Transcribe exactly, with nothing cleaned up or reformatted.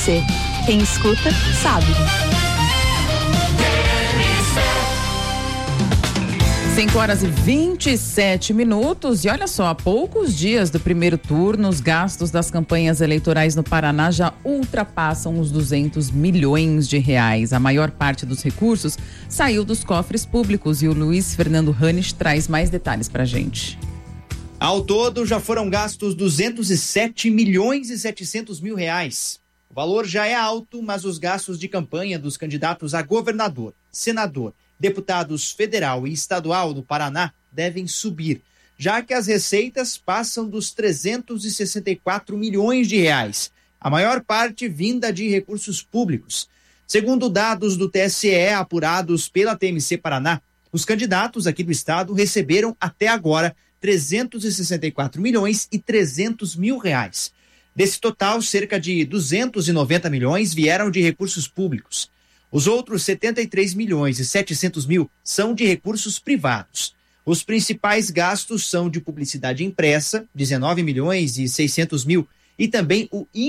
Quem escuta, sabe. cinco horas e vinte e sete minutos. E olha só, há poucos dias do primeiro turno, os gastos das campanhas eleitorais no Paraná já ultrapassam os duzentos milhões de reais. A maior parte dos recursos saiu dos cofres públicos e o Luiz Fernando Hannes traz mais detalhes pra gente. Ao todo, já foram gastos duzentos e sete milhões e setecentos mil reais. O valor já é alto, mas os gastos de campanha dos candidatos a governador, senador, deputados federal e estadual no Paraná devem subir, já que as receitas passam dos trezentos e sessenta e quatro milhões de reais, a maior parte vinda de recursos públicos. Segundo dados do T S E apurados pela T M C Paraná, os candidatos aqui do estado receberam até agora trezentos e sessenta e quatro milhões e trezentos mil reais. Desse total, cerca de duzentos e noventa milhões vieram de recursos públicos. Os outros setenta e três milhões e setecentos mil são de recursos privados. Os principais gastos são de publicidade impressa, dezenove milhões e seiscentos mil, e também o